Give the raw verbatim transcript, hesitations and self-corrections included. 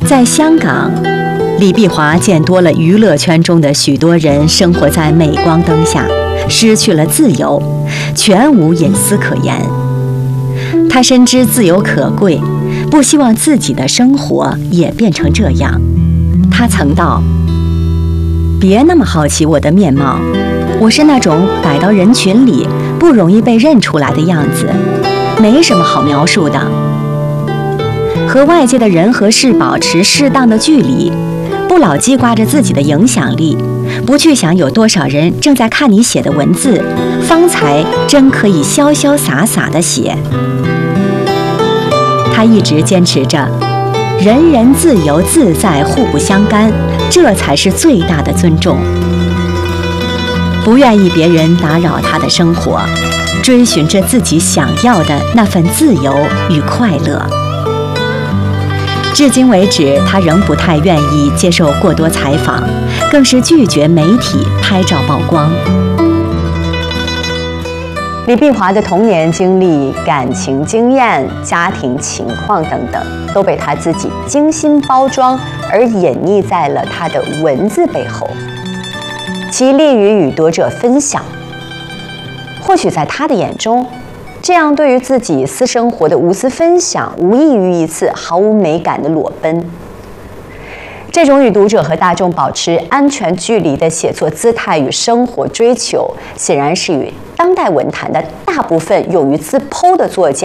在香港，李碧华见多了娱乐圈中的许多人生活在镁光灯下，失去了自由，全无隐私可言。他深知自由可贵，不希望自己的生活也变成这样。他曾道：“别那么好奇我的面貌，我是那种摆到人群里不容易被认出来的样子，没什么好描述的。和外界的人和事保持适当的距离，不老记挂着自己的影响力，不去想有多少人正在看你写的文字，方才真可以潇潇洒洒地写。”他一直坚持着人人自由自在，互不相干，这才是最大的尊重。不愿意别人打扰他的生活，追寻着自己想要的那份自由与快乐。至今为止，他仍不太愿意接受过多采访，更是拒绝媒体拍照曝光。李碧华的童年经历、感情经验、家庭情况等等，都被他自己精心包装而隐匿在了他的文字背后，其利于与读者分享。或许在他的眼中，这样对于自己私生活的无私分享，无异于一次毫无美感的裸奔。这种与读者和大众保持安全距离的写作姿态与生活追求，显然是与当代文坛的大部分勇于自剖的作家